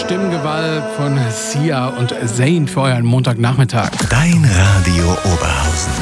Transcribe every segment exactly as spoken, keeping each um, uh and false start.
Stimmgewalt von Sia und Zayn für euren Montagnachmittag. Dein Radio Oberhausen.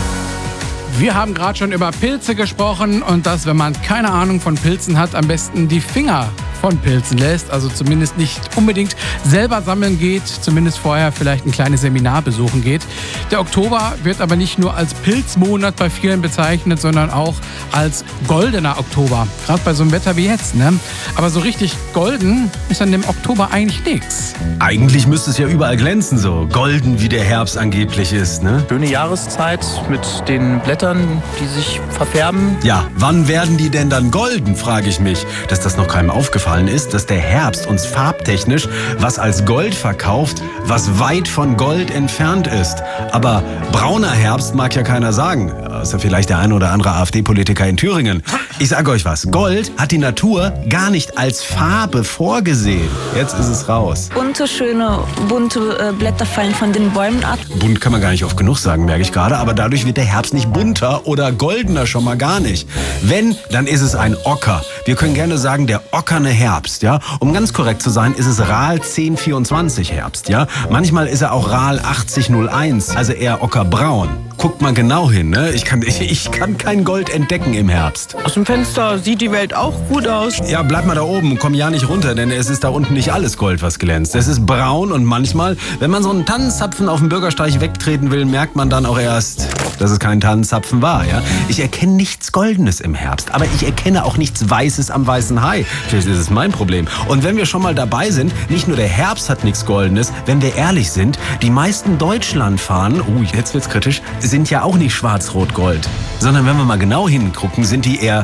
Wir haben gerade schon über Pilze gesprochen und dass, wenn man keine Ahnung von Pilzen hat, am besten die Finger von Pilzen lässt. Also zumindest nicht unbedingt selber sammeln geht, zumindest vorher vielleicht ein kleines Seminar besuchen geht. Der Oktober wird aber nicht nur als Pilzmonat bei vielen bezeichnet, sondern auch als goldener Oktober. Gerade bei so einem Wetter wie jetzt, ne? Aber so richtig golden ist an dem Oktober eigentlich nichts. Eigentlich müsste es ja überall glänzen so. Golden, wie der Herbst angeblich ist, ne? Schöne Jahreszeit mit den Blättern, die sich verfärben. Ja, wann werden die denn dann golden, frage ich mich. Dass das noch keinem aufgefallen ist, dass der Herbst uns farbtechnisch was als Gold verkauft, was weit von Gold entfernt ist. Aber brauner Herbst mag ja keiner sagen. Außer vielleicht der ein oder andere AfD-Politiker in Thüringen. Ich sage euch was, Gold hat die Natur gar nicht als Farbe vorgesehen. Jetzt ist es raus. Bunte, schöne, bunte äh, Blätter fallen von den Bäumen ab. Bunt kann man gar nicht oft genug sagen, merke ich gerade. Aber dadurch wird der Herbst nicht bunter oder goldener, schon mal gar nicht. Wenn, dann ist es ein Ocker. Wir können gerne sagen, der ockerne Herbst, ja. Um ganz korrekt zu sein, ist es R A L zehn vierundzwanzig Herbst, ja. Manchmal ist er auch R A L achtzig null eins, also eher ockerbraun. Guckt mal genau hin, ne? Ich kann, ich, ich kann kein Gold entdecken im Herbst. Aus dem Fenster sieht die Welt auch gut aus. Ja, bleib mal da oben, komm ja nicht runter, denn es ist da unten nicht alles Gold, was glänzt. Es ist braun und manchmal, wenn man so einen Tannenzapfen auf dem Bürgersteig wegtreten will, merkt man dann auch erst, dass es kein Tannenzapfen war, ja. Ich erkenne nichts Goldenes im Herbst, aber ich erkenne auch nichts Weißes am weißen Hai. Vielleicht ist es mein Problem. Und wenn wir schon mal dabei sind, nicht nur der Herbst hat nichts Goldenes, wenn wir ehrlich sind, die meisten Deutschlandfahnen, oh, jetzt wird's kritisch, sind ja auch nicht schwarz-rot-gold, sondern wenn wir mal genau hingucken, sind die eher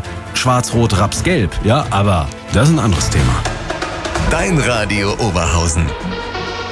schwarz-rot-raps-gelb. Ja, aber das ist ein anderes Thema. Dein Radio Oberhausen.